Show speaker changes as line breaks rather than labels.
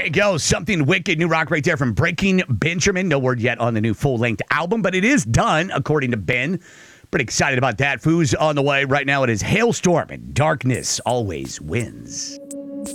you go. Something wicked. New rock right there from Breaking Benjamin. No word yet on the new full-length album, but it is done, according to Ben. Pretty excited about that. Foo's on the way. Right now it is Hailstorm and Darkness Always Wins.